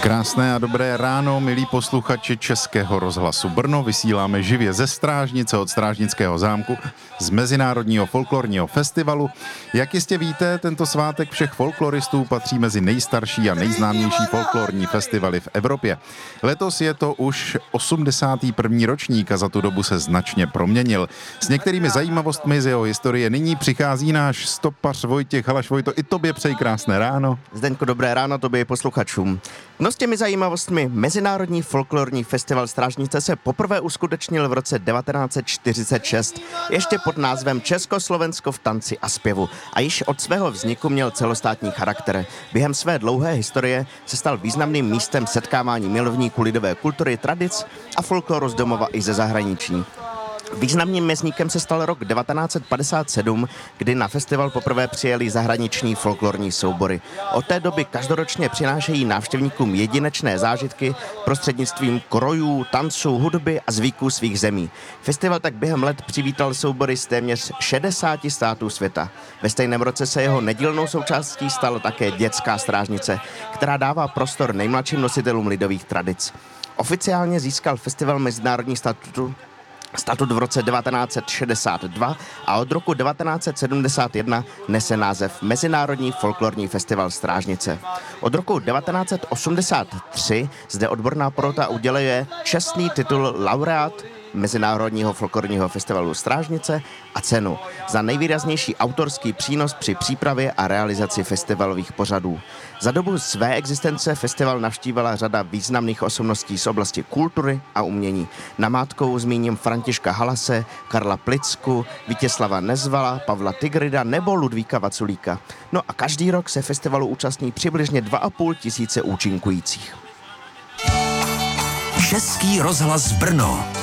Krásné a dobré ráno, milí posluchači Českého rozhlasu Brno. Vysíláme živě ze Strážnice od Strážnického zámku z Mezinárodního folklorního festivalu. Jak jistě víte, tento svátek všech folkloristů patří mezi nejstarší a nejznámější folklorní festivaly v Evropě. Letos je to už 81. ročník a za tu dobu se značně proměnil. S některými zajímavostmi z jeho historie nyní přichází náš stopař Vojtěch Halaš. Vojto, i tobě přeji krásné ráno. Zdeňko, dobré ráno tobě i posluchačům. No s těmi zajímavostmi, Mezinárodní folklorní festival Strážnice se poprvé uskutečnil v roce 1946, ještě pod názvem Československo v tanci a zpěvu, a již od svého vzniku měl celostátní charakter. Během své dlouhé historie se stal významným místem setkávání milovníků lidové kultury, tradic a folkloru z domova i ze zahraničí. Významným mezníkem se stal rok 1957, kdy na festival poprvé přijeli zahraniční folklorní soubory. Od té doby každoročně přinášejí návštěvníkům jedinečné zážitky prostřednictvím krojů, tanců, hudby a zvyků svých zemí. Festival tak během let přivítal soubory z téměř 60 států světa. Ve stejném roce se jeho nedílnou součástí stala také dětská strážnice, která dává prostor nejmladším nositelům lidových tradic. Oficiálně získal festival mezinárodní statut v roce 1962 a od roku 1971 nese název Mezinárodní folklorní festival Strážnice. Od roku 1983 zde odborná porota uděluje čestný titul laureát Mezinárodního folklorního festivalu Strážnice a cenu za nejvýraznější autorský přínos při přípravě a realizaci festivalových pořadů. Za dobu své existence festival navštívila řada významných osobností z oblasti kultury a umění. Namátkou zmíním Františka Halase, Karla Plicku, Vítězslava Nezvala, Pavla Tigrida nebo Ludvíka Vaculíka. No a každý rok se festivalu účastní přibližně 2,5 tisíce účinkujících. Český rozhlas Brno.